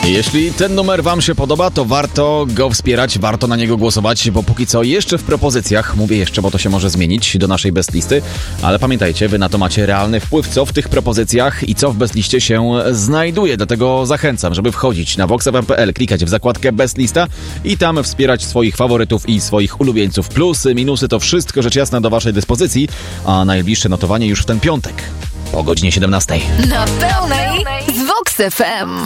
Jeśli ten numer wam się podoba, to warto go wspierać, warto na niego głosować, bo póki co jeszcze w propozycjach, mówię jeszcze, bo to się może zmienić do naszej bestlisty, ale pamiętajcie, wy na to macie realny wpływ, co w tych propozycjach i co w bestliście się znajduje. Dlatego zachęcam, żeby wchodzić na voxfm.pl, klikać w zakładkę bestlista i tam wspierać swoich faworytów i swoich ulubieńców. Plusy, minusy, to wszystko rzecz jasna do waszej dyspozycji, a najbliższe notowanie już w ten piątek o godzinie 17. Na pełnej z Vox FM.